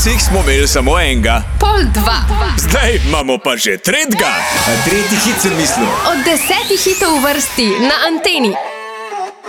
Včasih smo imeli samo enega. Pol dva. Zdaj imamo pa že tretjega. Tretji hit sem mislil. Od 10 hitov v vrsti na Anteni.